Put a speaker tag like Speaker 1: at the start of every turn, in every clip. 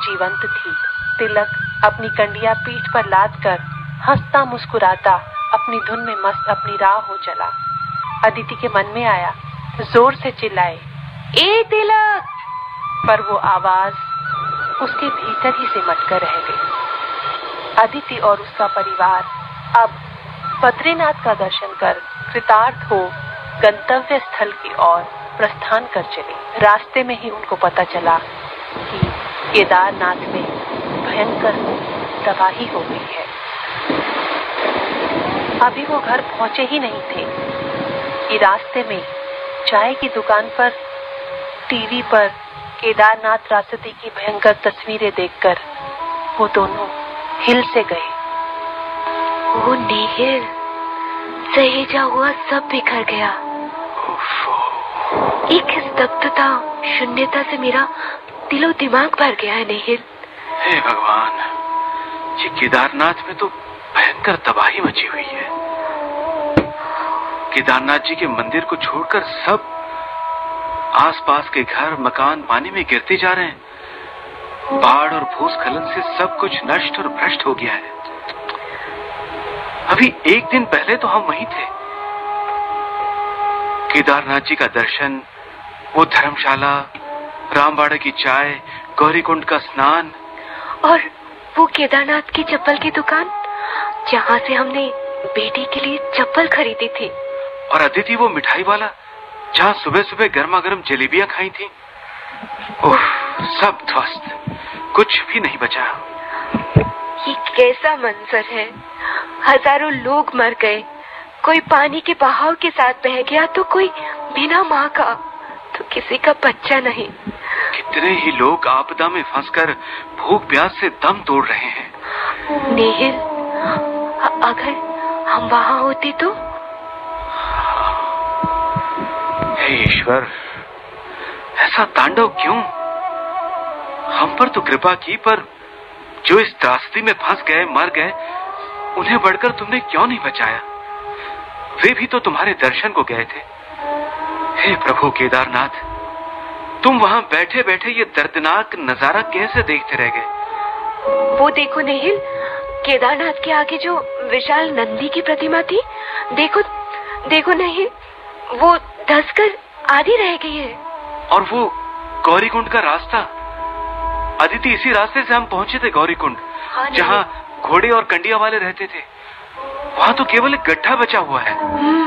Speaker 1: जीवंत थी। तिलक अपनी कंडिया पीठ पर लाद कर हंसता मुस्कुराता अपनी धुन में मस्त अपनी राह हो चला। अदिति के मन में आया, जोर से चिल्लाए, ए तिलक! पर वो आवाज उसके भीतर ही सिमट कर रह गई। अदिति और उसका परिवार अब बद्रीनाथ का दर्शन कर कृतार्थ हो गंतव्य स्थल की ओर प्रस्थान कर चले। रास्ते में ही उनको पता चला कि केदारनाथ में भयंकर तबाही हो गई है। अभी वो घर पहुंचे ही नहीं थे कि रास्ते में चाय की दुकान पर टीवी पर केदारनाथ त्रासदी की भयंकर तस्वीरें देखकर वो दोनों हिल से गए।
Speaker 2: वो नेहिल, सहेजा हुआ सब बिखर गया। एक स्तब्धता, शून्यता से मेरा दिलो दिमाग भर गया है नेहिल।
Speaker 3: हे भगवान, ये केदारनाथ में तो भयंकर तबाही मची हुई है। केदारनाथ जी के मंदिर को छोड़कर सब आसपास के घर मकान पानी में गिरते जा रहे हैं। बाढ़ और भूस्खलन से सब कुछ नष्ट और भ्रष्ट हो गया है। अभी एक दिन पहले तो हम वहीं थे। केदारनाथ जी का दर्शन, वो धर्मशाला, रामबाड़ा की चाय, गौरीकुंड का स्नान
Speaker 2: और वो केदारनाथ की चप्पल की दुकान जहाँ से हमने बेटी के लिए चप्पल खरीदी थी।
Speaker 3: और अदिति वो मिठाई वाला जहाँ सुबह सुबह गर्मा गर्म जलेबियां खाई थी। ओह, सब ध्वस्त, कुछ भी नहीं बचा।
Speaker 2: ये कैसा मंजर है। हजारों लोग मर गए, कोई पानी के बहाव के साथ बह गया तो कोई बिना माँ का, तो किसी का बच्चा नहीं।
Speaker 3: कितने ही लोग आपदा में फंसकर भूख प्यास से दम तोड़ रहे हैं।
Speaker 2: नेहिल, अगर हम वहाँ होते तो?
Speaker 3: हे ईश्वर, ऐसा तांडव क्यों? हम पर तो कृपा की, पर जो इस त्रासदी में फंस गए, मर गए, उन्हें बढ़कर तुमने क्यों नहीं बचाया? वे भी तो तुम्हारे दर्शन को गए थे। हे प्रभु केदारनाथ, तुम वहां बैठे बैठे ये दर्दनाक नजारा कैसे देखते रह गए?
Speaker 2: वो देखो नेहिल, केदारनाथ के आगे जो विशाल नंदी की प्रतिमा थी, देखो देखो नेहिल, वो धंसकर आधी रह गई है।
Speaker 3: और वो गौरीकुंड का रास्ता, अदिति, इसी रास्ते से हम पहुंचे थे गौरीकुंड।
Speaker 2: हाँ,
Speaker 3: जहाँ घोड़े और कंडिया वाले रहते थे, वहाँ तो केवल एक गड्ढा बचा हुआ है।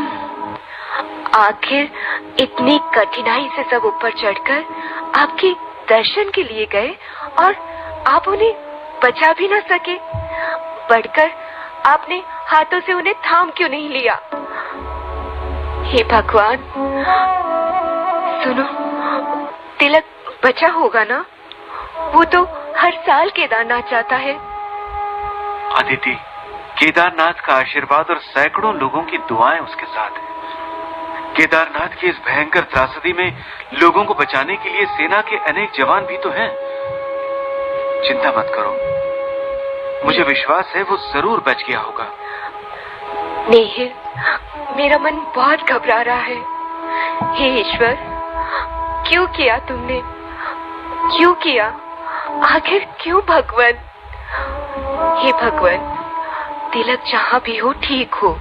Speaker 2: आखिर इतनी कठिनाई से सब ऊपर चढ़कर आपके दर्शन के लिए गए और आप उन्हें बचा भी न सके। बढ़कर आपने हाथों से उन्हें थाम क्यों नहीं लिया? हे भगवान, सुनो, तिलक बचा होगा ना? वो तो हर साल केदारनाथ जाता है।
Speaker 3: अदिति, केदारनाथ का आशीर्वाद और सैकड़ों लोगों की दुआएं उसके साथ है। केदारनाथ की इस भयंकर त्रासदी में लोगों को बचाने के लिए सेना के अनेक जवान भी तो हैं। चिंता मत करो, मुझे विश्वास है वो जरूर बच गया होगा।
Speaker 2: नेहिल, मेरा मन बहुत घबरा रहा है। हे ईश्वर, क्यों किया तुमने? क्यों किया? आखिर क्यों भगवान? हे भगवान, तिलक जहाँ भी हो ठीक हो।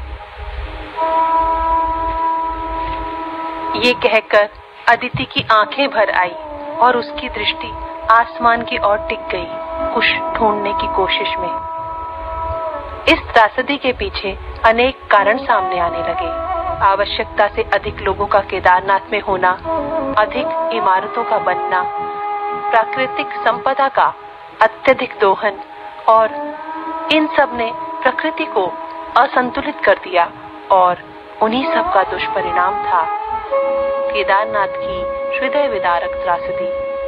Speaker 1: ये कहकर अदिति की आंखें भर आई और उसकी दृष्टि आसमान की ओर टिक गई, कुछ ढूंढने की कोशिश में। इस त्रासदी के पीछे अनेक कारण सामने आने लगे। आवश्यकता से अधिक लोगों का केदारनाथ में होना, अधिक इमारतों का बनना, प्राकृतिक संपदा का अत्यधिक दोहन, और इन सब ने प्रकृति को असंतुलित कर दिया। और उन्हीं सब का दुष्परिणाम था केदारनाथ की हृदय विदारक त्रासदी।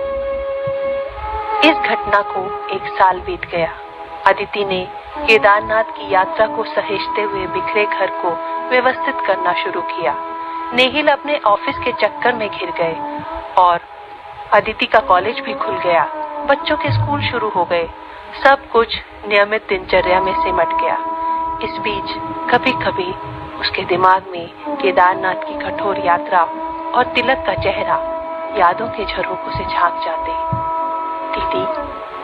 Speaker 1: इस घटना को 1 साल बीत गया। अदिति ने केदारनाथ की यात्रा को सहेजते हुए बिखरे घर को व्यवस्थित करना शुरू किया। नेहिल अपने ऑफिस के चक्कर में घिर गए और अदिति का कॉलेज भी खुल गया। बच्चों के स्कूल शुरू हो गए। सब कुछ नियमित दिनचर्या में सिमट गया। इस बीच कभी कभी उसके दिमाग में केदारनाथ की कठोर यात्रा और तिलक का चेहरा यादों के झरोखों से झांक जाते। दीदी,